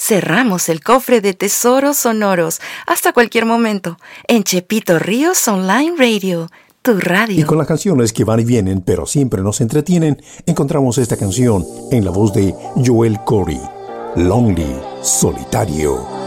Cerramos el cofre de tesoros sonoros hasta cualquier momento en Chepito Ríos Online Radio, tu radio. Y con las canciones que van y vienen, pero siempre nos entretienen, encontramos esta canción en la voz de Joel Corry, Lonely, Solitario.